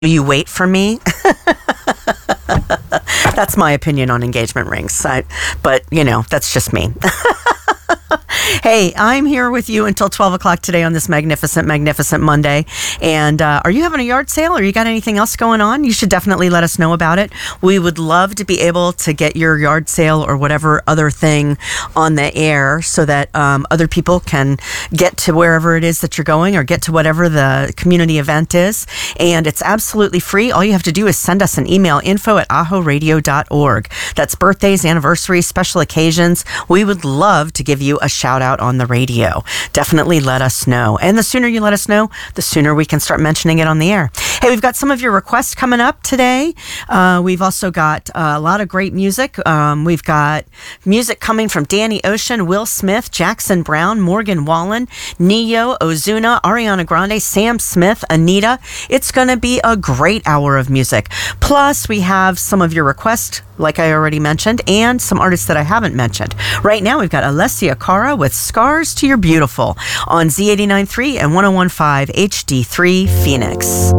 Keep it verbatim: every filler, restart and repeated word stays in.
you wait for me? That's my opinion on engagement rings. I, but, you know, that's just me. Hey, I'm here with you until twelve o'clock today on this magnificent, magnificent Monday. And uh, are you having a yard sale or you got anything else going on? You should definitely let us know about it. We would love to be able to get your yard sale or whatever other thing on the air so that um, other people can get to wherever it is that you're going or get to whatever the community event is. And it's absolutely free. All you have to do is send us an email, info at aho radio dot org. That's birthdays, anniversaries, special occasions. We would love to give you a shout out on the radio. Definitely let us know. And the sooner you let us know, the sooner we can start mentioning it on the air. Hey, we've got some of your requests coming up today. Uh, we've also got uh, a lot of great music. Um, we've got music coming from Danny Ocean, Will Smith, Jackson Brown, Morgan Wallen, Neo, Ozuna, Ariana Grande, Sam Smith, Anita. It's going to be a great hour of music. Plus, we have some of your requests, like I already mentioned, and some artists that I haven't mentioned. Right now, we've got Alessia Cara with Scars to Your Beautiful on Z eighty-nine point three and one oh one point five H D three Phoenix.